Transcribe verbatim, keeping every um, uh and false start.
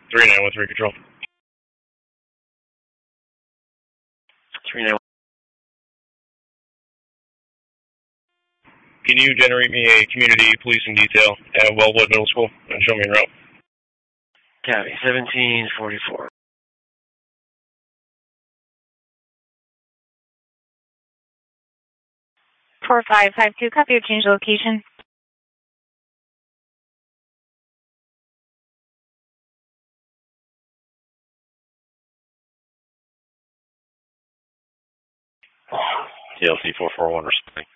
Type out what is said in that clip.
three nine one three control. three nine one. Can you generate me a community policing detail at Wellwood Middle School and show me en route? Copy, seventeen forty-four. four five five two, copy your change location. T L C four four one responding.